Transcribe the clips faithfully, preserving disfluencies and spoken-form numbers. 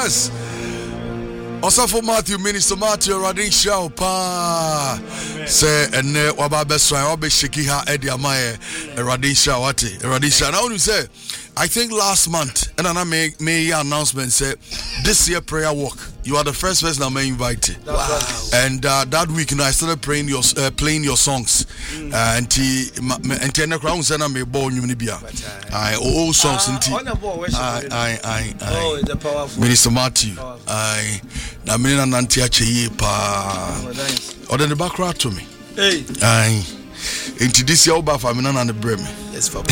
Yes. Also for Matthew, Minister Matthew Radin Shao pa say and waba beswa obe shiki ha edi amaye Radin Shao ati Radin Shao. Now you say I think last month and I make me announcement say this year prayer walk. You are the first person I may invite. Wow. And uh, that week, you know, I started playing your uh, playing your songs. Mm. Uh, and and and the crown said I may born you nibia. I all songs and I I I oh the powerful Minister Matthew. I na me na nanti ache pa. Or the background to me. Hey. I into this year over for me na na brem. Yes, Papa.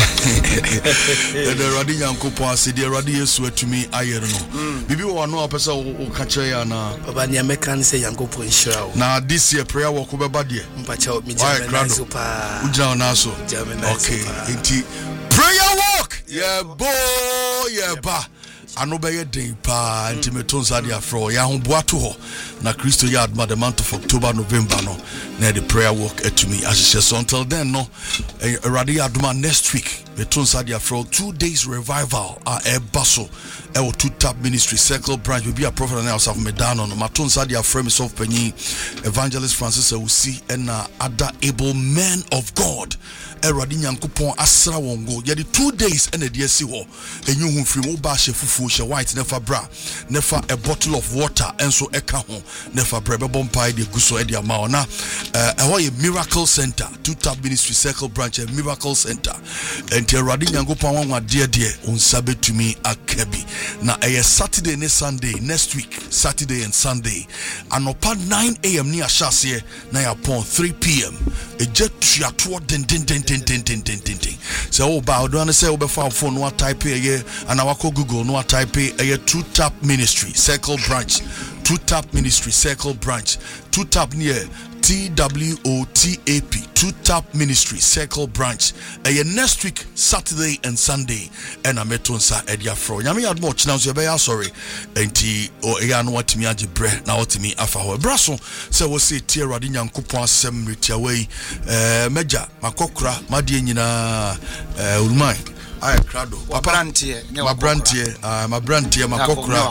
The Radin Yankopon said the Radin Yesu to me ayer no. Bibi wo no apesa wo ka kire ya na. Baba ne meka say Yankopon shira. Na this year prayer work be ba de. Mpacha me jam super. Ujina na so. Okay. Into prayer walk. Yeah boy, yeah ba. Ano be ye den pa nti metonsa de afro ya ho boato ho na Christo yard ma the month of October November no na the prayer walk to me as so until then no Eradi Aduma next week metonsa de afro two days revival a e baso e wo two tap ministry circle branch we be a prophet and house of Medano no matonsa de afro me sof panyi evangelist Francis Awusi and other able men of God Eradi Nyankopon asra wongo ye the two days and the si ho enyu hu free mo ba she fufu she white never bra never a bottle of water and so eka ho never bra be bompai de guso e de ama na eh a miracle center two tap ministry circle branch a miracle center and Eradi Nyankopon wanwa de de unsa betumi akabi na eh Saturday ne Sunday next week Saturday and Sunday anopa nine a m ni ahase na ya pon three p m e jet ya to den den den den den den den den so o ba do na say o be fa phone no type here and our Google no type here two tap ministry circle branch two tap ministry circle branch two tap near T W O T A P two tap ministry circle branch eh next week Saturday and Sunday and ametonsa edia fro nyame yad mo china so be sorry enti o e an wat mi age bre na wat mi afa ho braso se wo se tie Eradi Nyankopon asem retia wei eh meja makokura made nyina eh urumai ay krado mabrantie mabrantie ah mabrantie makokura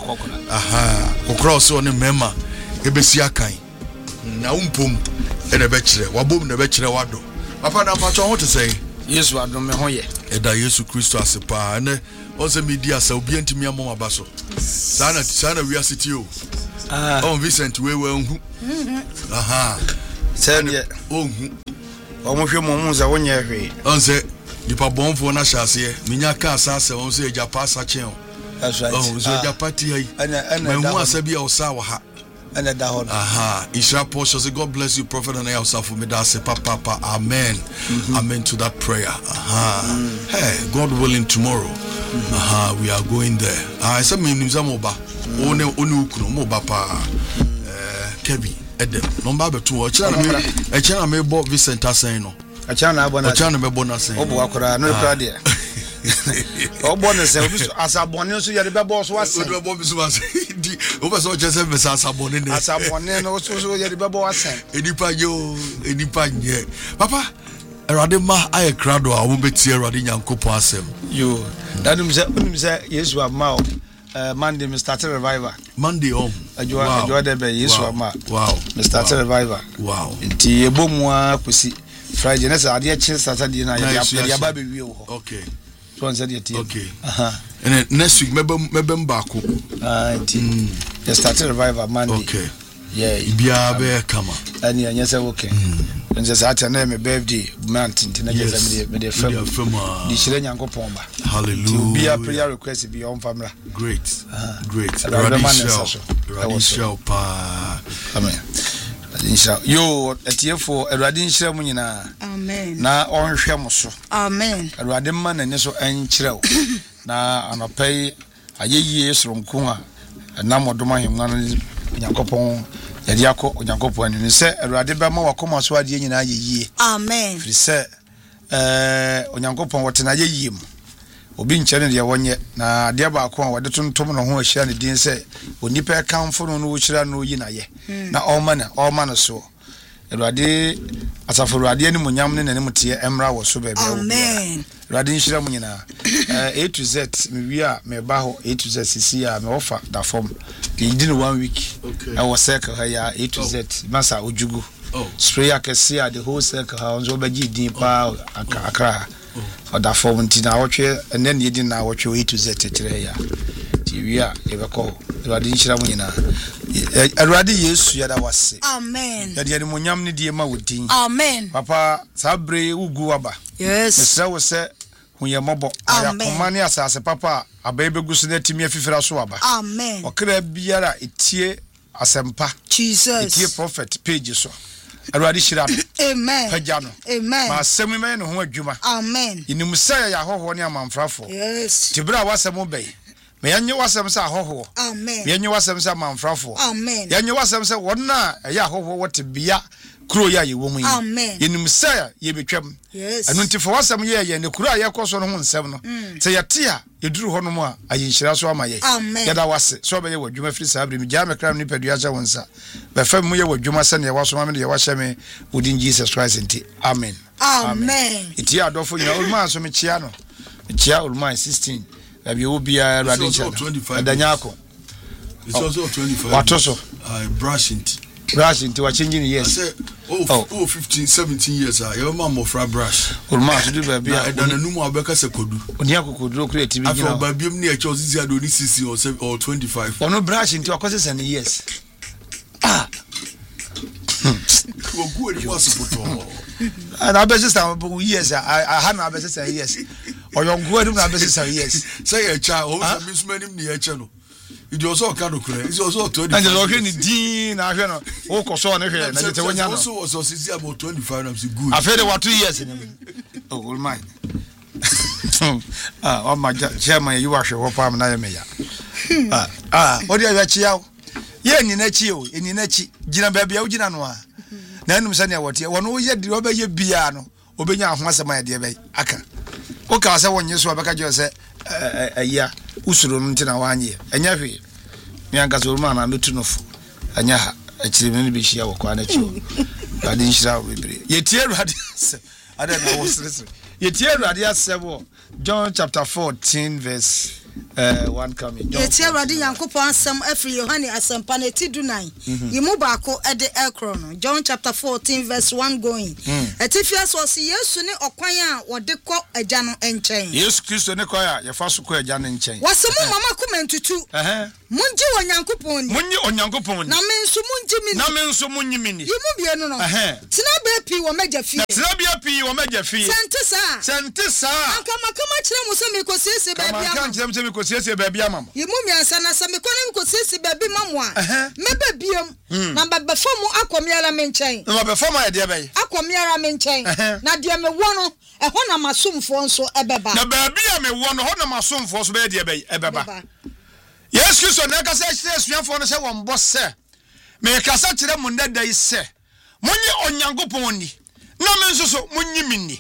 aha kokura so ne mema ebesi akan na umpum e na be kire wabom na be kire wado papa na pacho ho te say Yesu adom me ho ye eda Yesu Kristo asepa ne o se media sa obi antimi amom abaso sana sana we city o ah on Vincent we we nhu aha sen ye onhu o mo hwe mo mu za wonye hwe on se dipa bonfo na hyase minya ka asase on se ejapa sachen o that's right oh so ejapa ti hai ana ana da ho asabi o sa wa ha and that one. Aha. Isha Posho say God bless you, Prophet and I also for me. That's Papa Papa. Amen. Mm-hmm. Amen to that prayer. Aha. Mm. Hey, God willing tomorrow. Mm-hmm. Aha. We are going there. Ah, I said me nimza moba. One one ukuno moba pa. Eh, Kevin Edem. Number be two. Echana me echana me bo Vincent Asen no. Echana abona. Echana me bo na sen. Obo akora no kra de. Obo se obi asabone so yare be bo so ase. Obi bo bi so ase. Di obi so je se me asabone ne. Asabone no so so yare be bo ase. Enipa yo, enipa nye. Papa, Eradi ma aye krado a wo beti Eradi Nyankopon asem. Yo, danum se unum se Yesu ama uh, Monday me start revival. Monday on. Ajo ajo de be Yesu ama. Wow. Me start revival. Wow. Nti ebomu a kosi Friday na sa ade chi Saturday na ya ya ba be wi wo. Okay. So on said it. Okay. Uh-huh. And then next week maybe maybe mbako. Ah, nti. The start revival Monday. Okay. Yeah. Bia be kama. Ani anya say okay. And just at na me birthday month nti na just me me dey fam. Di shire Nyankopon ba. Hallelujah. Bia prayer request be on family. Great. Great. Radisha. Radisha pa. Amen. Insha yo etiefo Eradi nhyira mu nyina amen na onhwe mo so amen Eradi ma na ne so enkyerɛw na anopai ayeyie soronko a na modoma hemwa no Nyankopon yadi akɔ Nyankopon ani sɛ Eradi ba ma wakoma so ade nyina ayeyie amen firi sɛ eh Nyankopon wotena ayeyie mu obi nkyɛne de wonye na ade ba akɔ a wode tontom no ho ahyira ne din sɛ onipa kanfo no no wo hyira no yi na ye na ɔma na ɔma no so Awurade asafo Awurade ani munyam ne nanim tie emra wo so baabi amen Awurade nhyira mu nyina A to Z me wi a me ba ho A to Z sisi a me ofa da form the in one week I was circle ya A to Z masa ojugu spray akese a the whole circle ha onzo baji din pa akra for da form ntina wotwe ene ne din na wotwe A to Z kire ya ti wi a e be ko Awurade nhyira mu nyina Awurade Yesu ya da wase amen ya de munyam ne die ma wodin amen papa sabre ugu aba yes mesra wo se huye mobo ya komane asase papa abebe gusu na timi afifira so aba amen okra biara etie asempa Jesus etie prophet page so Awurade shira amen pagano amen ma asemi me no ho adwuma amen inimu saya ya hoho ne amamfrafo yes tibra wasem be me yanye wasem sa hoho amen me yanye wasem sa amamfrafo amen yanye wasem sa wonna ya hoho wote bia kuro ya ye womu yi amen yenim saya ye betwam yes anu nti for wasem ye ye ne kuro a ye koso no ho nsem no se yete a yeduru ho no mu a ayinhyira so ama ye yeda wase so be ye wadwuma firi sabre mi ja me kram ni padua ja wonsa be fam mu ye wadwuma se ne ye waso ma me ye wahye me within Jesus Christ nti amen amen iti adofo nya ulma so me chia no chia ulma sixteen abi obia rade chia adanyako it's also twenty-five watoso I brush it brush into wa changing years I said oh, oh. oh fifteen seventeen years ah your mama for brush ulma so do baby na edana numu abeka se kodu oni akokoduro kure tibi gina afro babiem ne e choose ado ni sixty or or twenty-five ono brush into akose sen years ah ogu eri wasupoto and abese sam years I had na abese sen years oyongo eri na abese sen years say e cha o so mismanim ne e che no it was all kind of kure it was all twenty-five and the okay ni din na hwe no o koso na hwe na jete wonya no also was sixty about twenty-five and so good after the what two years oh all mine ah o ma chairman you ahwe ho pam na ye me ya ah ah o dia ya chia ye ni na chi o ni na chi gina ba bia o gina no a na enum se ne wote wono wo ye di o ba ye bia no obenya ahwasema ye de be aka o ka se wonye so abeka jo se aya usuro no ntina wanye enya hwe mi anka so ma na metu nofo anya ha akire me bi hia wo kwa na chiwo ade nhira bebre yetie Awurade asem ade na wo sresre yetie Awurade asem John chapter fourteen verse uh one coming yetie Awurade Yankopon asem afri Yohane asempa na ti dunan yimu baako ede ekro no John chapter fourteen verse one going etifia so se Yesu ne okwan a wode kọ agya no enchen Yesu Kristo ne kwa ya fa so kọ agya no enchen wasemu mama kumentutu eh munji Onyankopon ni munyi Onyankopon ni na menso munji mi na menso munyi mi ni yimu bie no no eh tina be pi wo meja fie tina be pi wo meja fie sente sa sente sa anka makama kire mu se me ko sese ba bia kama kan kire mu se me ko sese ba bia mama yimu mi ansa na se me ko na me ko sese ba bi mamo a me ba biem na ba ba famu akomiara me nchen na ba famu ya de be akomiara me nchen na de me wo no e ho na masomfo nso ebeba na ba bia me wo no ho na masomfo so be de be ebeba Yes Kristo na kasa kire suafo no se won bo se me kasa kire mu ndada yi se munyi Onyankopon ni na me nso so munyi minni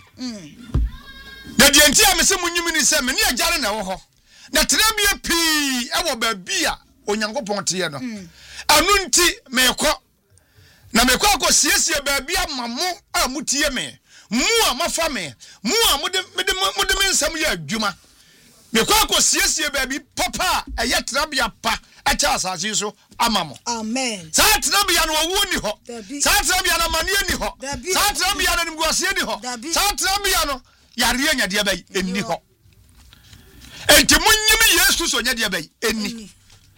na de enti a me se munyi minni se me ne agare na wo ho na trebia pi e wo ba bia Onyankopon te ye no anu nti me kọ na me kọ akosiesie ba bia mamo a mutie me mu a mafa me mu a mode mode mode me nsam ye adwuma me kwa akosiesie ba bi papa eye trabia pa acha asase so amamo amen sa trabia no wo ni ho sa trabia na mane ni ho sa trabia na nimguasie ni ho sa trabia no yare anya de bai enni ho enti munyimi Yesu so nya de bai enni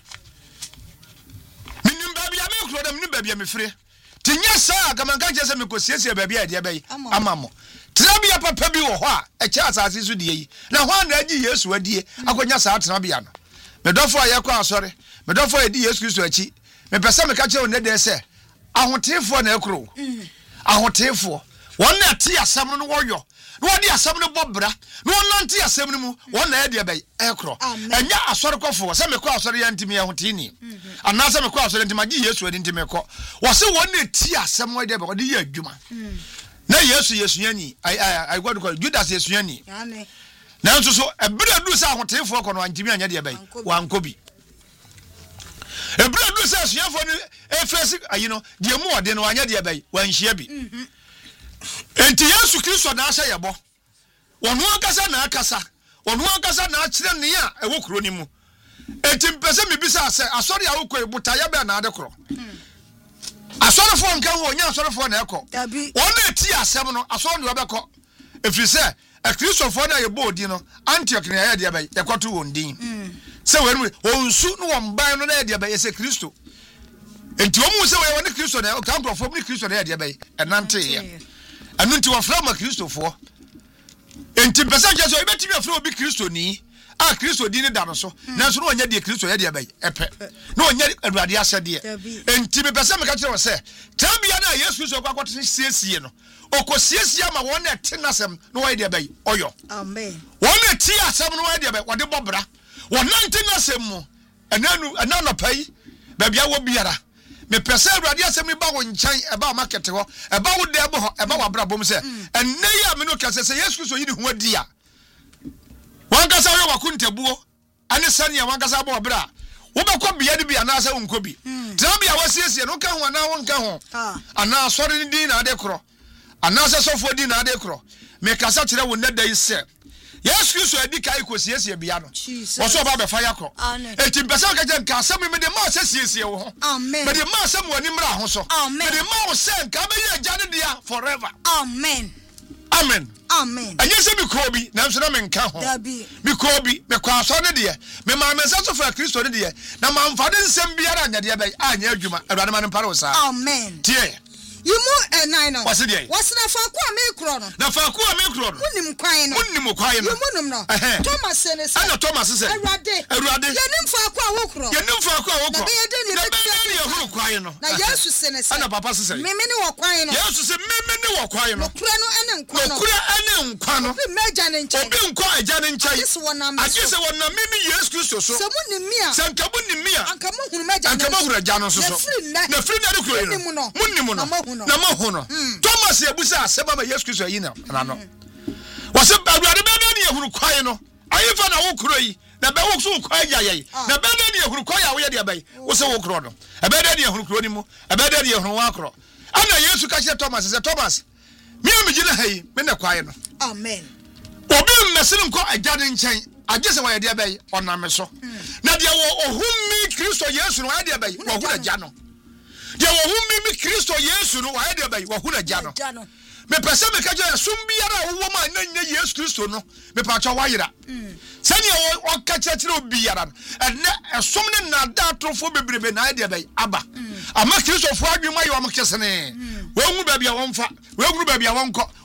minim ba bia me kro dem ni ba bia me frɛ tinya sa gamanka je se me kosiesie ba bia de bai amamo trabia papa bi wo ho a eche asase so die yi na ho na agi Yesu adie akonya sa trabia no me dofo ayekọ asore me dofo edi Yesu Kristo achi me pese me ka che o ne de se ahotefo na ekro ahotefo won na ti asam no wo yo no di asam no bobra no nante asam no mu won na e de bai ekro enya asore kofo se me kọ asore ya ntimi ahotini ana se me kọ asore ntimi agi Yesu adi ntimi kọ wo se won na ti asam wo de ba de ye adwuma na Yesu Yesu yani ai ai God call Judas Yesu yani na nso so ebere du sa ahotefo ko no antimi anya de bai wankobi ebere du sa suafo ni efesi you know de mu ode no anya de bai wan hia bi enti Yesu Kristo na ahye yebo wono akasa na akasa wono akasa na akire ne a ewo kuro ni mu enti mpese mebisa se asori a wokɔ butaya be na ade koro asori fo nka ho nya asori fo na ekɔ wona eti asɛm no asori ne obekɔ efiri se a Kristo fo na yebo odi no Antioch na ya de bai yakɔto wondin se wenu onsu no womban no na ya de bai se Kristo enti omu se we woni Kristo na o kan profo ni Kristo na ya de bai enante ya anu nti wafra ma Kristo fo enti pesa je so ibetimi afra obi Kristo ni a Kristo di ne da no so nanso no onya de Kristo ya de bai epe no onya Awurade asede enti me pesa me ka kire wo se tambia na Yesu Kristo kwa kwato siesie no okosiesie ma won na tenasem no wa de bai oyo amen won na ti asem no wa de bai wode bobra won na tenasem mo enanu enanu pai ba bia wo biara me pesa Awurade asem ba wo nkyan e ba market ho e ba wo de bo ho e ba wa bra bom se enne ya me no kase se Yesu Kristo yi ne ho adi a wan kasa yo wakuntabuo ane sane wan kasa bo bra wo be ko bia de bia na asa unko bi tra bia wasiesie no ka ho na won ka ho ana sori ni din na ade kro ana se sofo din na ade kro me kasa kire wo na dai se Yesu Kristo adi kai ko siesie bia no wo so ba be fa yakro eti mpesa ka je nka asem me de ma se siesie wo ho amen me de ma asem woni mra ho so me de ma wo se nka be ye jane dia forever amen amen amen anya se mi ko bi na nso na me nka ho mi ko bi me kwa so ne de me ma me sa so fa Kristo ne de na ma mfa de nsem biara anya de be anya adwuma Awurade ma ne mpare wo sa amen tie yimu enai no wase de wase na fa ko me kro no na fa ko me kro no unim kwan no unim kwan no yimu num no Thomas ne se ana Thomas se Awurade Awurade yenim fa ko wo kro yenim fa ko wo kro na be ye de ne ye huru kwan no na Yesu se ne se ana papa se se me me ne wo kwan no Yesu se me me ne wo kwan no kura no ene nkwa no kura ene nkwa no bi meja ne nkyai obi nkwa aja ne nkyai ase wonam ase se wonam me Yesu Kristo so se mu ni mia se nka mu ni mia anka mu hunu meja anka mu hunu aja no so so na firi na de kuro no mu ni mu no na ma hu no Thomas ebusa aseba ma Yesu Kristo yi na na no wase Awurade be na ne hunu kwai no ayifa na wo kuro yi na be wo so kwai ya ye na be na ne hunu kwai ya wo ye de bai wo se wo kuro no e be na ne hunu kuro ni mu e be na ne hunu wa kuro ana Yesu ka che Thomas se Thomas mi am gina hai me na kwai no amen obi mmesiri nko agya de nkyɛn agye se wo ye de bai onam so na de wo ohumi Kristo Yesu no wa ye de bai wo hu na gya no de wo ohumi mi Kristo Yesu no wa ye de bai wo hu na gya no me pese me ka je sum biara wo ma na nya Yesu Kristo no me pa cha wayira sani o ka cha chire obiara enne esom ne na da atrofo bebrebe na de bai aba ama Kristo fo adwuma ye o mo kesene wo hu ba bia wo mfa wo hu ba bia wo nko